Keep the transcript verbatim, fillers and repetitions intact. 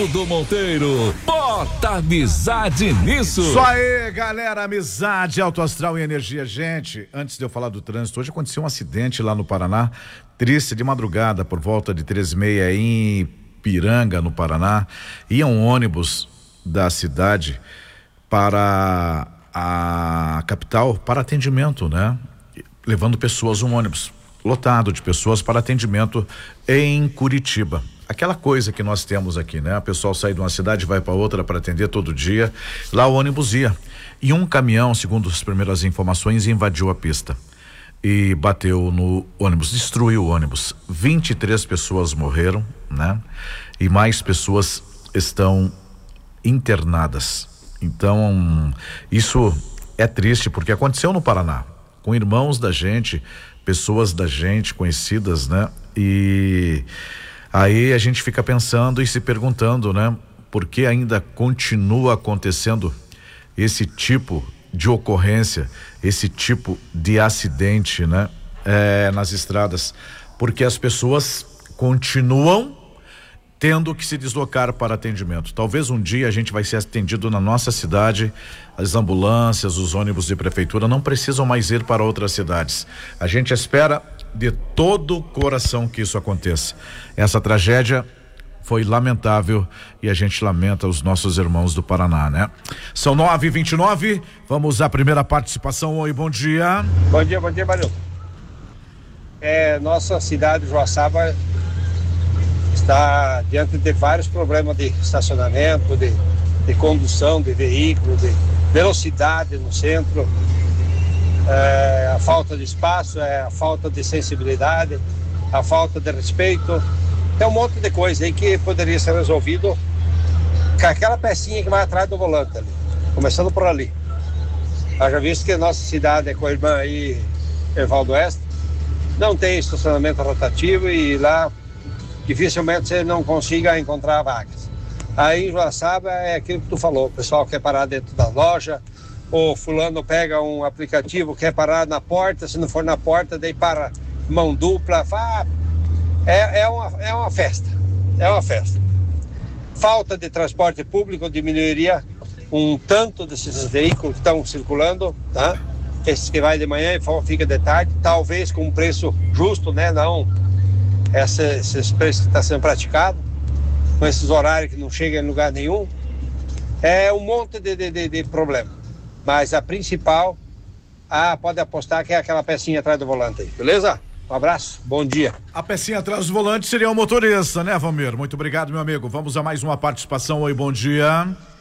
Arnaldo Monteiro. Bota amizade nisso. Isso aí, galera, amizade, alto astral e energia. Gente, antes de eu falar do trânsito, hoje aconteceu um acidente lá no Paraná, triste, de madrugada, por volta de três e meia em Piranga, no Paraná. Ia um ônibus da cidade para a capital para atendimento, né? Levando pessoas, um ônibus lotado de pessoas para atendimento em Curitiba. Aquela coisa que nós temos aqui, né? O pessoal sai de uma cidade e vai para outra para atender todo dia. Lá o ônibus ia. E um caminhão, segundo as primeiras informações, invadiu a pista e bateu no ônibus, destruiu o ônibus. vinte e três pessoas morreram, né? E mais pessoas estão internadas. Então, isso é triste porque aconteceu no Paraná, com irmãos da gente, pessoas da gente conhecidas, né? E aí a gente fica pensando e se perguntando, né? Por que ainda continua acontecendo esse tipo de ocorrência, esse tipo de acidente, né? É, nas estradas, porque as pessoas continuam tendo que se deslocar para atendimento. Talvez um dia a gente vai ser atendido na nossa cidade, as ambulâncias, os ônibus de prefeitura não precisam mais ir para outras cidades. A gente espera de todo o coração que isso aconteça. Essa tragédia foi lamentável e a gente lamenta os nossos irmãos do Paraná, né? São nove e vinte e nove, vamos à primeira participação. Oi, bom dia. Bom dia, bom dia, Marilson. É, nossa cidade, Joaçaba, está diante de vários problemas de estacionamento, de, de condução de veículo, de velocidade no centro, é, a falta de espaço, é, a falta de sensibilidade, a falta de respeito. Tem um monte de coisa aí que poderia ser resolvido com aquela pecinha que vai atrás do volante ali, começando por ali. Haja visto que a nossa cidade é com a irmã aí, Evaldo Oeste, não tem estacionamento rotativo e lá dificilmente você não consiga encontrar vagas. Aí em Joaçaba é aquilo que tu falou, o pessoal quer parar dentro da loja, ou fulano pega um aplicativo, quer parar na porta, se não for na porta, daí para mão dupla, ah, é, é, uma, é uma festa, é uma festa. Falta de transporte público diminuiria um tanto desses veículos que estão circulando, tá? Esses que vai de manhã e fica de tarde, talvez com um preço justo, né? Não Essa, esses preços que está sendo praticado, com esses horários que não chegam em lugar nenhum, é um monte de, de, de, de problema. Mas a principal, ah, pode apostar que é aquela pecinha atrás do volante aí, beleza? Um abraço, bom dia. A pecinha atrás do volante seria o motorista, né, Valmir? Muito obrigado, meu amigo. Vamos a mais uma participação. Oi, bom dia.